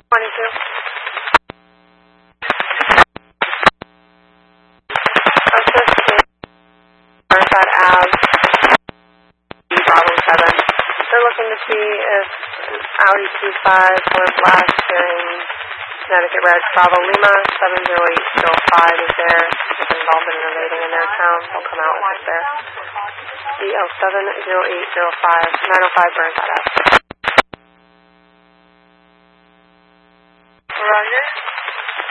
22. Burnside Ave, Bravo 7. They're looking to see if Audi Q5 color black carrying Connecticut Red Bravo Lima 70805 is there. If involvement in a rating in their account, they'll come out with it there. DL 70805, 905 Burnside Ave.